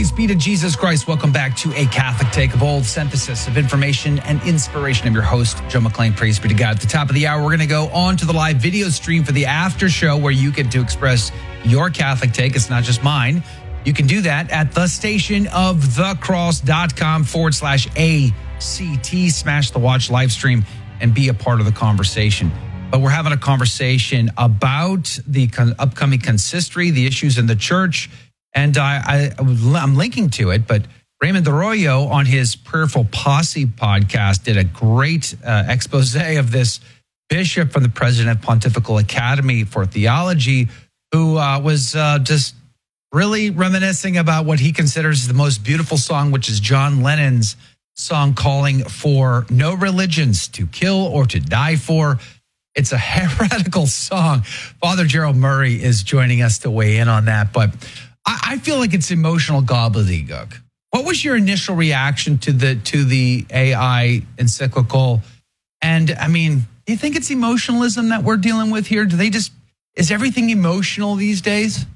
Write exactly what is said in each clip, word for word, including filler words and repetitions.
Praise be to Jesus Christ. Welcome back to A Catholic Take, a bold synthesis of information and inspiration. I'm your host, Joe McClain. Praise be to God. At the top of the hour, we're going to go on to the live video stream for the after show where you get to express your Catholic take. It's not just mine. You can do that at the station of the cross.com forward slash ACT. Smash the watch live stream and be a part of the conversation. But we're having a conversation about the con- upcoming consistory, the issues in the church. And I, I, I'm linking to it, but Raymond Arroyo on his Prayerful Posse podcast did a great uh, expose of this bishop from the President Pontifical Academy for Theology, who uh, was uh, just really reminiscing about what he considers the most beautiful song, which is John Lennon's song calling for no religions to kill or to die for. It's a heretical song. Father Gerald Murray is joining us to weigh in on that, but I feel like it's emotional gobbledygook. What was your initial reaction to the to the A I encyclical? And I mean, do you think it's emotionalism that we're dealing with here? Do they just is everything emotional these days?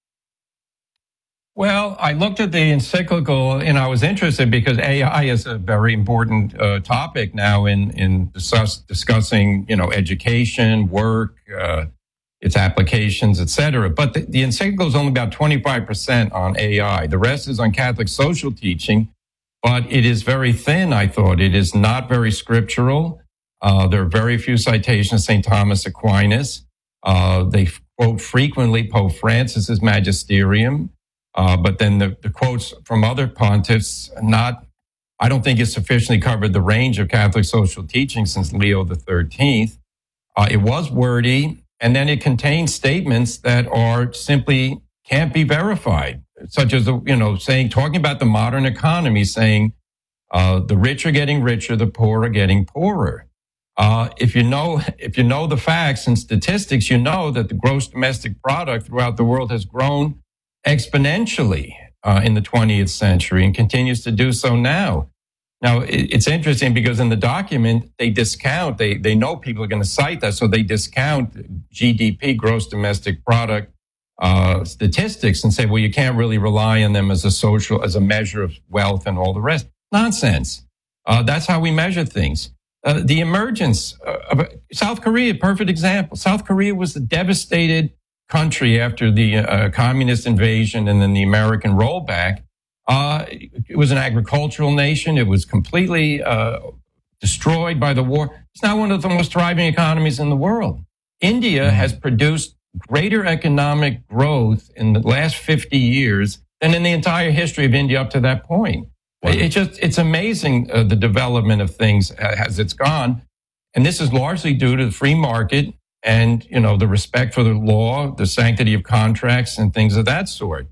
Well, I looked at the encyclical and I was interested because A I is a very important uh, topic now in in discuss, discussing, you know, education, work, uh, its applications, et cetera. But the, the encyclical is only about twenty-five percent on A I. The rest is on Catholic social teaching, but it is very thin, I thought. It is not very scriptural. Uh, there are very few citations of Saint Thomas Aquinas. Uh, they quote frequently Pope Francis's magisterium, uh, but then the, the quotes from other pontiffs, not, I don't think it's sufficiently covered the range of Catholic social teaching since Leo the thirteenth. Uh, it was wordy. And then it contains statements that are simply can't be verified, such as, you know, saying, talking about the modern economy, saying uh, the rich are getting richer, the poor are getting poorer. Uh, if you know, if you know the facts and statistics, you know that the gross domestic product throughout the world has grown exponentially uh, in the twentieth century and continues to do so now. Now, it's interesting because in the document, they discount, they, they know people are going to cite that, so they discount G D P, gross domestic product, uh, statistics and say, well, you can't really rely on them as a social, as a measure of wealth and all the rest. Nonsense. Uh, that's how we measure things. Uh, the emergence of South Korea, perfect example. South Korea was a devastated country after the uh, communist invasion and then the American rollback. Uh, it was an agricultural nation. It was completely uh, destroyed by the war. It's now one of the most thriving economies in the world. India has produced greater economic growth in the last fifty years than in the entire history of India up to that point. Wow. It just, it's amazing uh, the development of things as it's gone. And this is largely due to the free market and, you know, the respect for the law, the sanctity of contracts and things of that sort.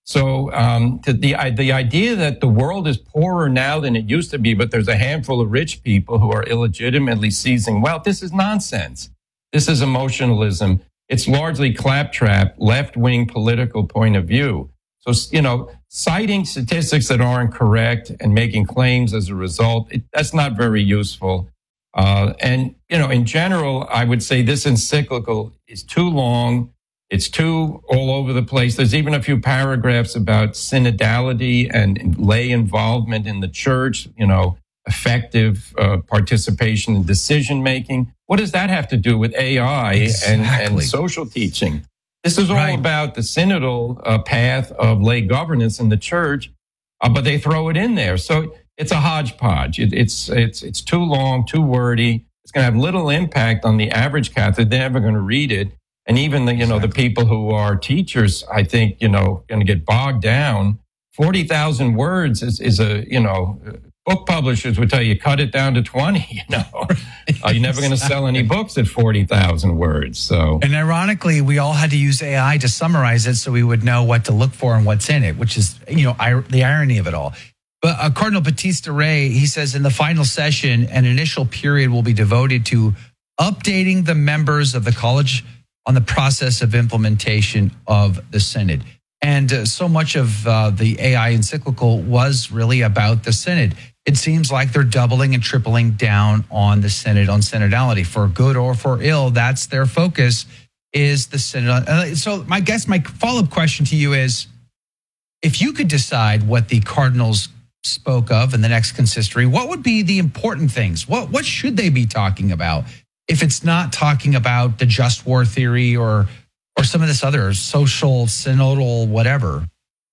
So um, the the idea that the world is poorer now than it used to be, but there's a handful of rich people who are illegitimately seizing wealth, this is nonsense. This is emotionalism. It's largely claptrap, left-wing political point of view. So, you know, citing statistics that aren't correct and making claims as a result, it, that's not very useful. Uh, and, you know, in general, I would say this encyclical is too long. It's too all over the place. There's even a few paragraphs about synodality and lay involvement in the church, you know, effective uh, participation in decision making. What does that have to do with A I exactly. and, and social teaching? This is all right. about the synodal uh, path of lay governance in the church, uh, but they throw it in there. So it's a hodgepodge. It, it's it's it's too long, too wordy. It's going to have little impact on the average Catholic. They're never going to read it. And even the, you know, the people who are teachers, I think, you know, going to get bogged down. forty thousand words is, is a, you know, book publishers would tell you, cut it down to twenty, you know. Uh, you're never going to sell any books at forty thousand words. So, and ironically, we all had to use A I to summarize it so we would know what to look for and what's in it, which is, you know, ir- the irony of it all. But uh, Cardinal Batista Ray, he says in the final session, an initial period will be devoted to updating the members of the college on the process of implementation of the Synod. And uh, so much of uh, the A I encyclical was really about the Synod. It seems like they're doubling and tripling down on the Synod, on synodality. For good or for ill, that's their focus, is the Synod. Uh, so my guess, my follow-up question to you is, if you could decide what the cardinals spoke of in the next consistory, what would be the important things? What what should they be talking about if it's not talking about the just war theory or or some of this other social, synodal, whatever?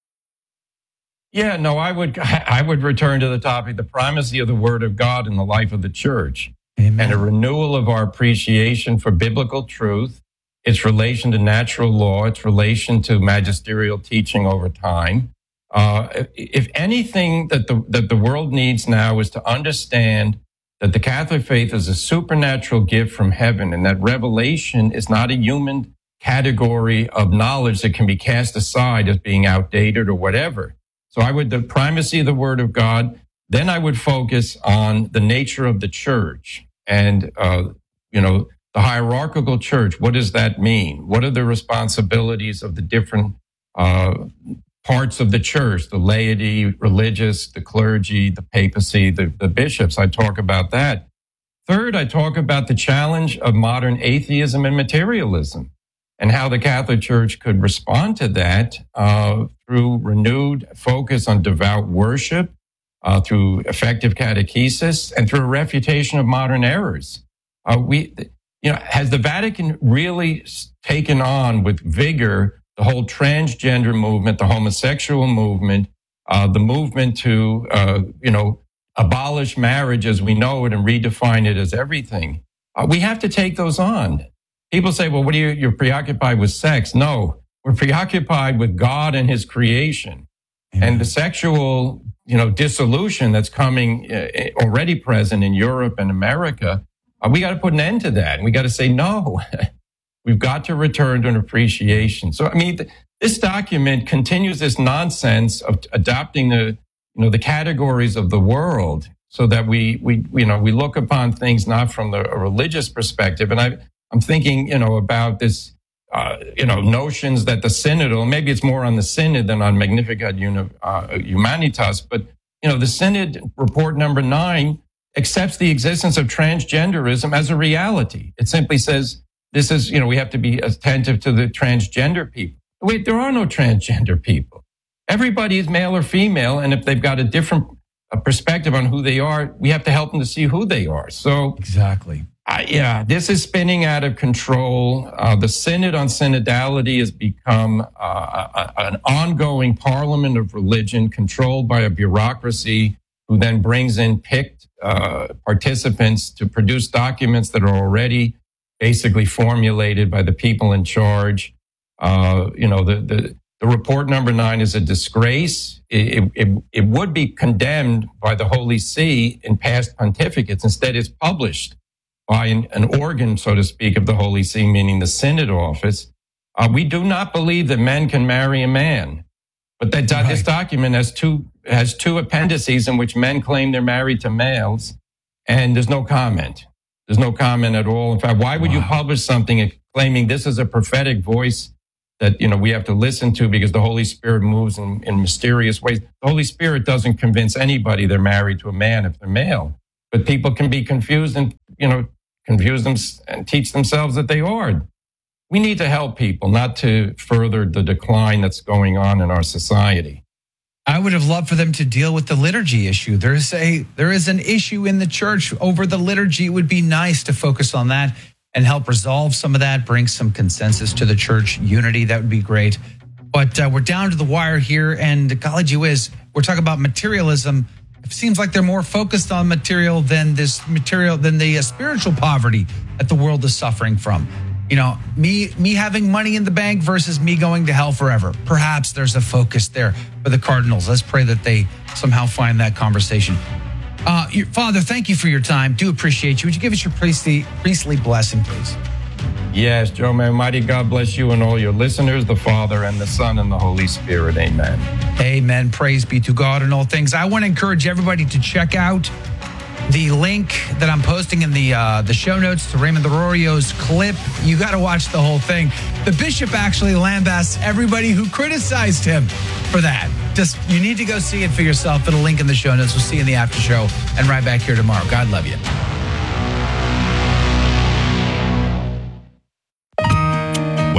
Yeah, no, I would I would return to the topic, the primacy of the Word of God in the life of the church. Amen. And a renewal of our appreciation for biblical truth, its relation to natural law, its relation to magisterial teaching over time. Uh, if anything that the that the world needs now is to understand that the Catholic faith is a supernatural gift from heaven, and that revelation is not a human category of knowledge that can be cast aside as being outdated or whatever. So I would, the primacy of the Word of God, then I would focus on the nature of the church and, uh, you know, the hierarchical church. What does that mean? What are the responsibilities of the different uh, parts of the church, the laity, religious, the clergy, the papacy, the, the bishops? I talk about that. Third, I talk about the challenge of modern atheism and materialism and how the Catholic Church could respond to that uh, through renewed focus on devout worship, uh, through effective catechesis, and through a refutation of modern errors. Uh, we, you know, has the Vatican really taken on with vigor the whole transgender movement, the homosexual movement, uh, the movement to, uh, you know, abolish marriage as we know it and redefine it as everything? Uh, we have to take those on. People say, well, what are you, you're preoccupied with sex? No, we're preoccupied with God and his creation. Amen. And the sexual, you know, dissolution that's coming uh, already present in Europe and America, uh, we got to put an end to that. And we got to say, no, we've got to return to an appreciation. So, I mean, th- this document continues this nonsense of adopting the, you know, the categories of the world so that we, we, you know, we look upon things not from the, a religious perspective. And I, I'm thinking, you know, about this, uh, you know, notions that the synodal, maybe it's more on the synod than on Magnificat Humanitas, but, you know, the synod report number nine accepts the existence of transgenderism as a reality. It simply says, this is, you know, we have to be attentive to the transgender people. Wait, there are no transgender people. Everybody is male or female, and if they've got a different perspective on who they are, we have to help them to see who they are. So exactly. Uh, yeah, this is spinning out of control. Uh, the Synod on Synodality has become uh, a, an ongoing parliament of religion controlled by a bureaucracy who then brings in picked uh, participants to produce documents that are already basically formulated by the people in charge. Uh, you know, the, the, the report number nine is a disgrace. It, it, it would be condemned by the Holy See in past pontificates. Instead, it's published by an, an organ, so to speak, of the Holy See, meaning the Synod office. Uh, we do not believe that men can marry a man. But that, right. This document has two, has two appendices in which men claim they're married to males, and there's no comment. There's no comment at all. In fact, why would wow. you publish something claiming this is a prophetic voice that, you know, we have to listen to because the Holy Spirit moves in, in mysterious ways? The Holy Spirit doesn't convince anybody they're married to a man if they're male. But people can be confused and, you know, confuse them and teach themselves that they are. We need to help people, not to further the decline that's going on in our society. I would have loved for them to deal with the liturgy issue. There is a there is an issue in the church over the liturgy. It would be nice to focus on that and help resolve some of that, bring some consensus to the church, unity. That would be great. But uh, we're down to the wire here, and golly gee whiz, we're talking about materialism. It seems like they're more focused on material than this material, than the uh, spiritual poverty that the world is suffering from. You know, me me having money in the bank versus me going to hell forever. Perhaps there's a focus there for the Cardinals. Let's pray that they somehow find that conversation. Uh, your, Father, thank you for your time. Do appreciate you. Would you give us your priestly, priestly blessing, please? Yes, Joe, may Almighty God bless you and all your listeners, the Father and the Son and the Holy Spirit. Amen. Amen. Praise be to God in all things. I want to encourage everybody to check out the link that I'm posting in the uh, the show notes to Raymond Arroyo's clip. You got to watch the whole thing. The bishop actually lambasts everybody who criticized him for that. Just, you need to go see it for yourself. Put a link in the show notes. We'll see you in the after show and right back here tomorrow. God love you.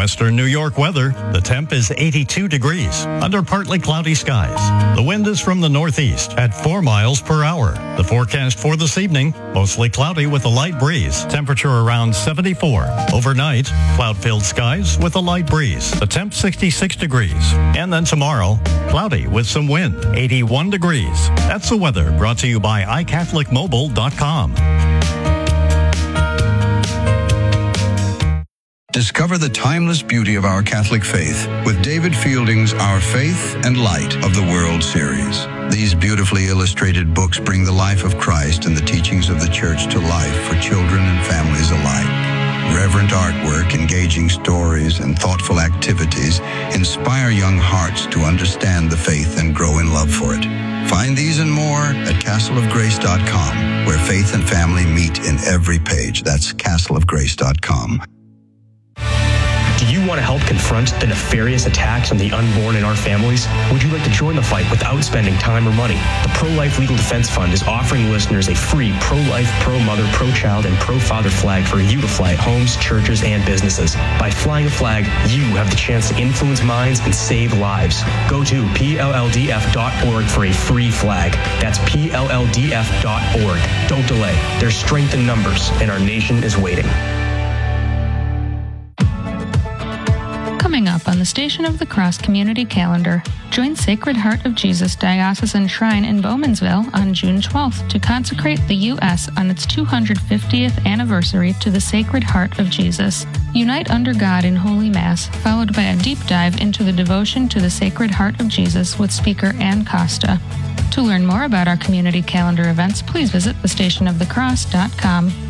Western New York weather. The temp is eighty-two degrees under partly cloudy skies. The wind is from the northeast at four miles per hour. The forecast for this evening, mostly cloudy with a light breeze. Temperature around seventy-four. Overnight, cloud-filled skies with a light breeze. The temp sixty-six degrees. And then tomorrow, cloudy with some wind, eighty-one degrees. That's the weather brought to you by i catholic mobile dot com. Discover the timeless beauty of our Catholic faith with David Fielding's Our Faith and Light of the World series. These beautifully illustrated books bring the life of Christ and the teachings of the Church to life for children and families alike. Reverent artwork, engaging stories, and thoughtful activities inspire young hearts to understand the faith and grow in love for it. Find these and more at castle of grace dot com, where faith and family meet in every page. That's castle of grace dot com. Do you want to help confront the nefarious attacks on the unborn in our families? Would you like to join the fight without spending time or money? The Pro-Life Legal Defense Fund is offering listeners a free pro-life, pro-mother, pro-child, and pro-father flag for you to fly at homes, churches, and businesses. By flying a flag, you have the chance to influence minds and save lives. Go to P L L D F dot org for a free flag. That's P L L D F dot org. Don't delay. There's strength in numbers, and our nation is waiting. Coming up on the Station of the Cross Community Calendar, join Sacred Heart of Jesus Diocesan Shrine in Bowmansville on June twelfth to consecrate the U S on its two hundred fiftieth anniversary to the Sacred Heart of Jesus. Unite under God in Holy Mass, followed by a deep dive into the devotion to the Sacred Heart of Jesus with speaker Ann Costa. To learn more about our community calendar events, please visit the station of the cross dot com.